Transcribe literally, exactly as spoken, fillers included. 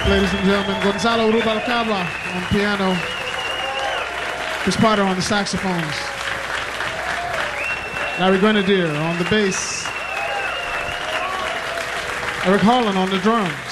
Ladies and gentlemen, Gonzalo Rubalcaba on piano, Chris Potter on the saxophones, Larry Grenadier on the bass, Eric Harlan on the drums.